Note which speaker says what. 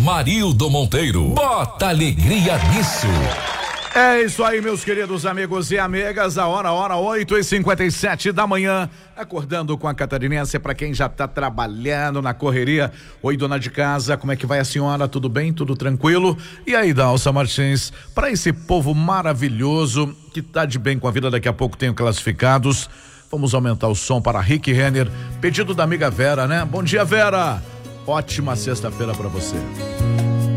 Speaker 1: Marildo Monteiro. Bota alegria nisso.
Speaker 2: É isso aí, meus queridos amigos e amigas, a hora 8h57 da manhã, acordando com a Catarinense, para quem já tá trabalhando na correria. Oi, dona de casa, como é que vai a senhora? Tudo bem? Tudo tranquilo? E aí, Dalsa Martins, para esse povo maravilhoso que tá de bem com a vida, daqui a pouco tem o classificados. Vamos aumentar o som para Rick Renner, pedido da amiga Vera, né? Bom dia, Vera. Ótima sexta-feira para você.